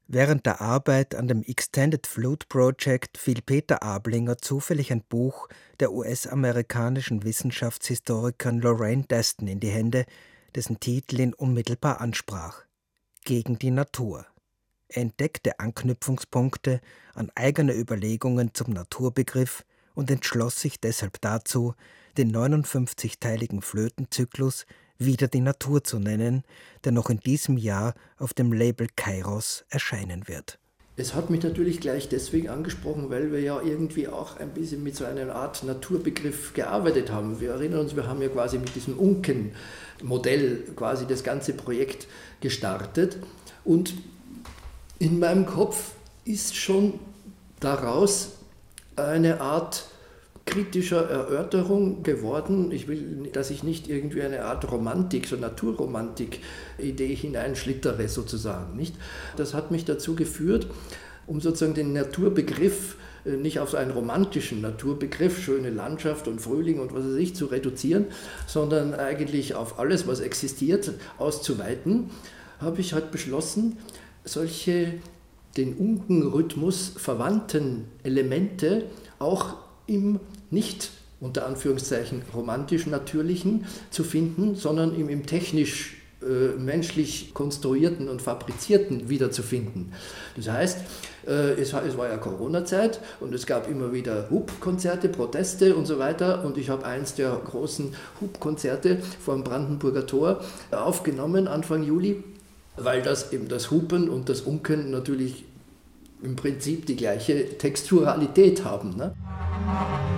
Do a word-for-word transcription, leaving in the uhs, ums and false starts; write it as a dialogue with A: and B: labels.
A: Während der Arbeit an dem Extended Flute Project fiel Peter Ablinger zufällig ein Buch der U S-amerikanischen Wissenschaftshistorikerin Lorraine Daston in die Hände, dessen Titel ihn unmittelbar ansprach: Gegen die Natur. Er entdeckte Anknüpfungspunkte an eigene Überlegungen zum Naturbegriff und entschloss sich deshalb dazu, den neunundfünfzigteiligen Flötenzyklus wieder die Natur zu nennen, der noch in diesem Jahr auf dem Label Kairos erscheinen wird.
B: Es hat mich natürlich gleich deswegen angesprochen, weil wir ja irgendwie auch ein bisschen mit so einer Art Naturbegriff gearbeitet haben. Wir erinnern uns, wir haben ja quasi mit diesem Unken-Modell quasi das ganze Projekt gestartet. Und in meinem Kopf ist schon daraus eine Art kritischer Erörterung geworden. Ich will, dass ich nicht irgendwie eine Art Romantik, so Naturromantik-Idee hineinschlittere sozusagen, nicht? Das hat mich dazu geführt, um sozusagen den Naturbegriff nicht auf einen romantischen Naturbegriff, schöne Landschaft und Frühling und was weiß ich, zu reduzieren, sondern eigentlich auf alles, was existiert, auszuweiten, habe ich halt beschlossen, solche den Unken-Rhythmus verwandten Elemente auch im nicht unter Anführungszeichen romantisch-natürlichen zu finden, sondern im, im technisch äh, menschlich konstruierten und fabrizierten wiederzufinden. Das heißt, äh, es, es war ja Corona-Zeit und es gab immer wieder Hupkonzerte, Proteste und so weiter, und ich habe eins der großen Hupkonzerte vor dem Brandenburger Tor aufgenommen, Anfang Juli, weil das eben das Hupen und das Unken natürlich im Prinzip die gleiche Texturalität haben, ne?